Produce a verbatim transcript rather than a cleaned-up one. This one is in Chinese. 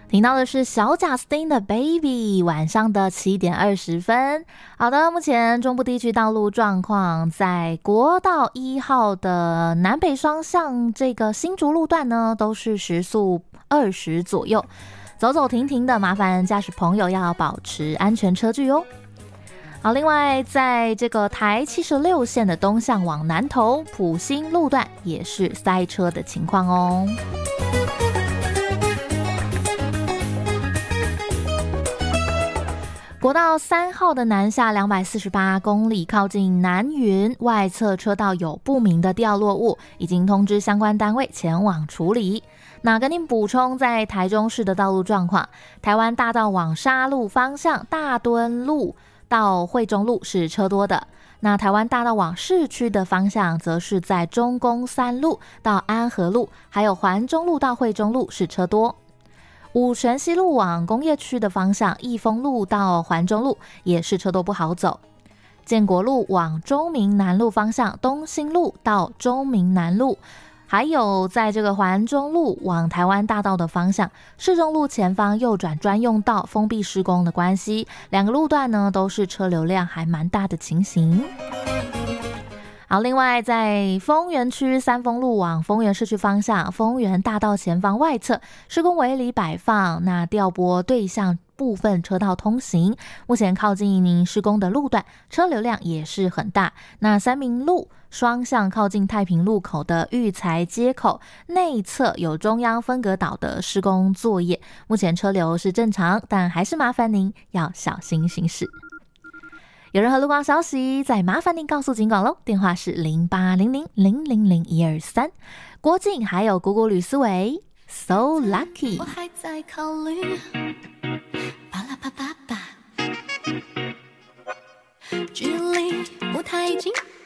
听到的是小贾斯汀的 Baby， 晚上的七点二十分。好的，目前中部地区道路状况，在国道一号的南北双向这个新竹路段呢，都是时速二十左右，走走停停的，麻烦驾驶朋友要保持安全车距哦。好，另外在这个台七十六线的东向往南投埔心路段也是塞车的情况哦。国道三号的南下两百四十八公里，靠近南云外侧车道有不明的掉落物，已经通知相关单位前往处理。那跟您补充，在台中市的道路状况，台湾大道往沙鹿方向大墩路到惠中路是车多的，那台湾大道往市区的方向则是在中宫三路到安和路，还有环中路到惠中路是车多。五权西路往工业区的方向，益丰路到环中路也是车多不好走。建国路往中明南路方向，东兴路到中明南路，还有在这个环中路往台湾大道的方向，市中路前方右转专用道封闭施工的关系，两个路段呢都是车流量还蛮大的情形。好，另外在丰原区三丰路往丰原市区方向，丰原大道前方外侧施工围篱摆放，那调拨对向部分车道通行，目前靠近您施工的路段车流量也是很大。那三民路双向靠近太平路口的育才街口内侧有中央分隔岛的施工作业，目前车流是正常，但还是麻烦您要小心行驶。有任何路况消息，再麻烦您告诉警广咯，电话是零八零零零零零一二三。郭靖还有谷谷吕思维 So Lucky。 我还在考虑，巴拉巴巴巴，距离不太近，